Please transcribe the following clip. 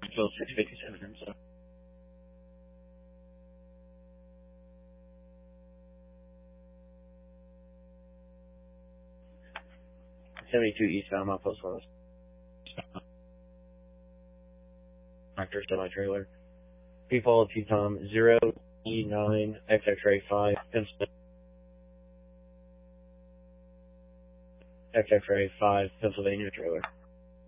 Nashville 657, so. 72 eastbound, my post was. Tractor semi-trailer. People T-Tom 0E9 XX-ray 5 XX-ray 5 Pennsylvania trailer.